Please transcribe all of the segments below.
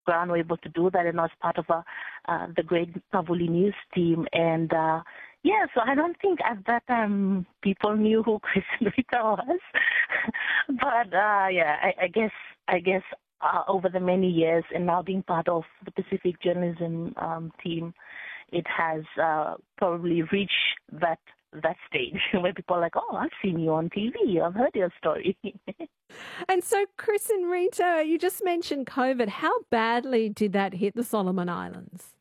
ground were able to do that, and I was part of the Great Kavuli News team. And so I don't think at that time people knew who Chris and Rita was. But I guess over the many years and now being part of the Pacific journalism team, it has probably reached that stage where people are like, oh, I've seen you on TV, I've heard your story. And so, Chris and Rita, you just mentioned COVID. How badly did that hit the Solomon Islands?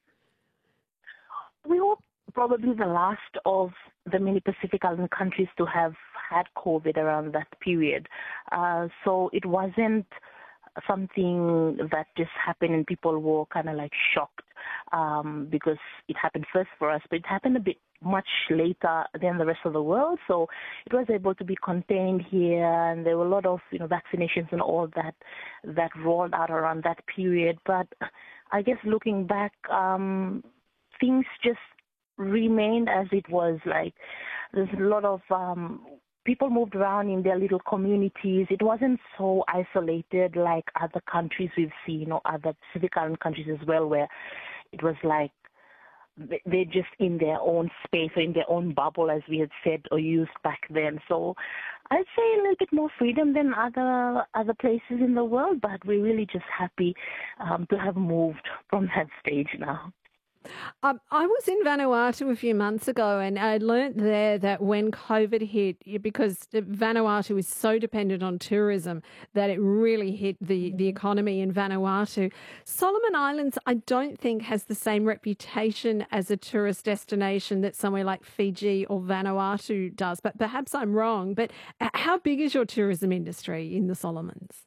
We were probably the last of the many Pacific Island countries to have had COVID around that period. So it wasn't something that just happened and people were kind of like shocked because it happened first for us, but it happened a bit much later than the rest of the world. So it was able to be contained here, and there were a lot of vaccinations and all that rolled out around that period. But I guess looking back, things just remained as it was. Like there's a lot of people moved around in their little communities. It wasn't so isolated like other countries we've seen, or other Pacific Island countries as well, where it was like they're just in their own space or in their own bubble, as we had said or used back then. So I'd say a little bit more freedom than other places in the world, but we're really just happy to have moved from that stage now. I was in Vanuatu a few months ago, and I learnt there that when COVID hit, because Vanuatu is so dependent on tourism, that it really hit the economy in Vanuatu. Solomon Islands, I don't think, has the same reputation as a tourist destination that somewhere like Fiji or Vanuatu does, but perhaps I'm wrong. But how big is your tourism industry in the Solomons?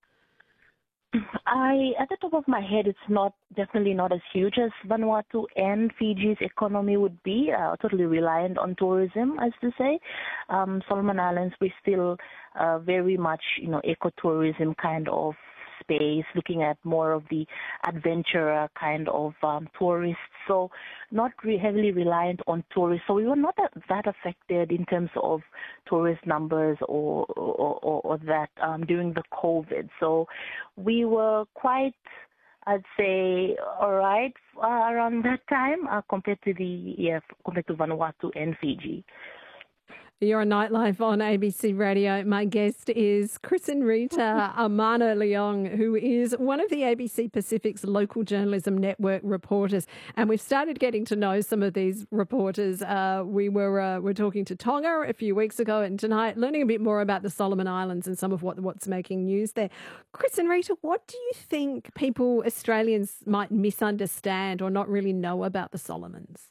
At the top of my head, it's definitely not as huge as Vanuatu and Fiji's economy would be, totally reliant on tourism, as to say. Solomon Islands, we're still very much, ecotourism kind of space, looking at more of the adventurer kind of tourists. So not heavily reliant on tourists. So we were not that affected in terms of tourist numbers or that during the COVID. So we were quite, I'd say, all right around that time compared to Vanuatu and Fiji. You're on Nightlife on ABC Radio. My guest is Chris and Rita Amano-Leong, who is one of the ABC Pacific's local journalism network reporters. And we've started getting to know some of these reporters. We were talking to Tonga a few weeks ago, and tonight learning a bit more about the Solomon Islands and some of what's making news there. Chris and Rita, what do you think Australians might misunderstand or not really know about the Solomons?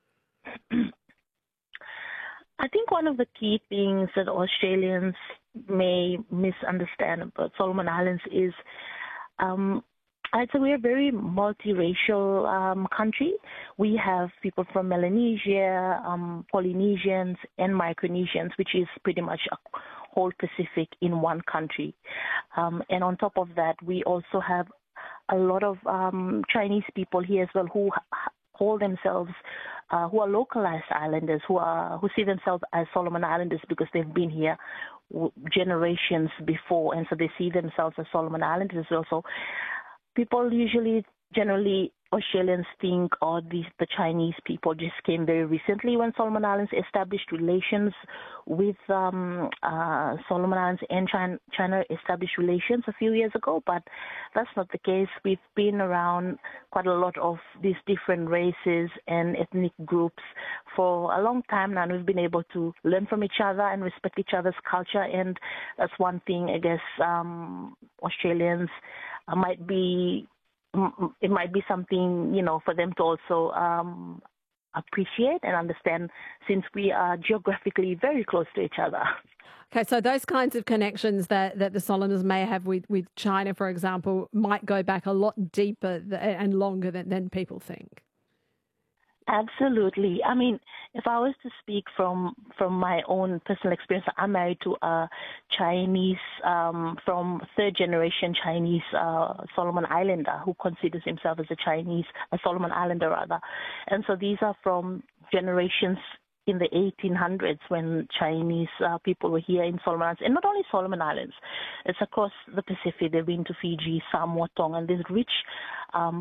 I think one of the key things that Australians may misunderstand about Solomon Islands is, I'd say we're a very multiracial country. We have people from Melanesia, Polynesians, and Micronesians, which is pretty much a whole Pacific in one country. And on top of that, we also have a lot of Chinese people here as well who call themselves who are localized islanders, who see themselves as Solomon Islanders because they've been here generations before, and so they see themselves as Solomon Islanders as well. So people generally Australians think, the Chinese people just came very recently when Solomon Islands established relations with Solomon Islands, and China established relations a few years ago, but that's not the case. We've been around quite a lot of these different races and ethnic groups for a long time now, and we've been able to learn from each other and respect each other's culture, and that's one thing I guess Australians it might be something, for them to also appreciate and understand, since we are geographically very close to each other. Okay, so those kinds of connections that the Solomons may have with China, for example, might go back a lot deeper and longer than people think. Absolutely. I mean, if I was to speak from my own personal experience, I'm married to a Chinese, from third generation Chinese Solomon Islander who considers himself as a Solomon Islander rather. And so these are from generations in the 1800s when Chinese people were here in Solomon Islands. And not only Solomon Islands, it's across the Pacific. They've been to Fiji, Samoa, Tonga, and there's rich